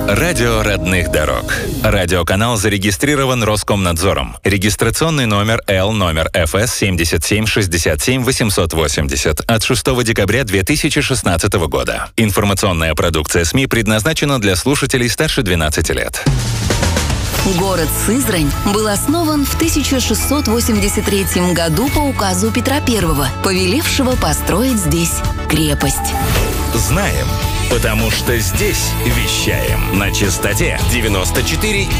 Радио родных дорог. Радиоканал зарегистрирован Роскомнадзором. Регистрационный номер ФС 77 880 от 6 декабря 2016 года. Информационная продукция СМИ предназначена для слушателей старше 12 лет. Город Сызрань был основан в 1683 году по указу Петра I, повелевшего построить здесь крепость. Знаем, потому что здесь вещаем на частоте 94